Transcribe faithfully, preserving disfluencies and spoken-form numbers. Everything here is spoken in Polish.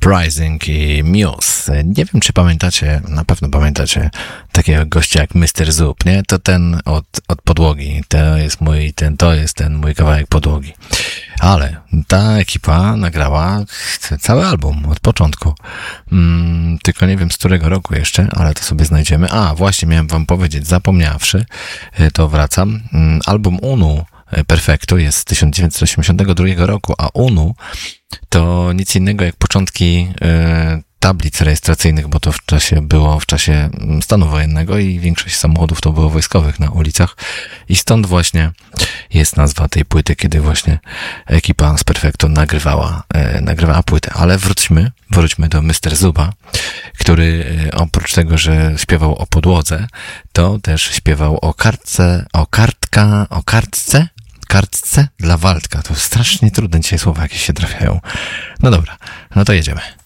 Uprising i Muse. Nie wiem, czy pamiętacie, na pewno pamiętacie takiego gościa jak mister Zup, nie? To ten od, od podłogi. To jest mój, ten, to jest ten mój kawałek podłogi. Ale ta ekipa nagrała cały album od początku. Hmm, tylko nie wiem z którego roku jeszcze, ale to sobie znajdziemy. A, właśnie miałem wam powiedzieć, zapomniawszy, to wracam. Hmm, album Unu Perfecto jest z tysiąc dziewięćset osiemdziesiątego drugiego roku, a Unu to nic innego jak początki y, tablic rejestracyjnych, bo to w czasie było w czasie stanu wojennego i większość samochodów to było wojskowych na ulicach i stąd właśnie jest nazwa tej płyty, kiedy właśnie ekipa z Perfecto nagrywała, y, nagrywała płytę. Ale wróćmy, wróćmy do mister Zuba, który y, oprócz tego, że śpiewał o podłodze, to też śpiewał o kartce, o kartka, o kartce, kartce dla Waldka. To strasznie trudne dzisiaj słowa jakieś się trafiają. No dobra, no to jedziemy.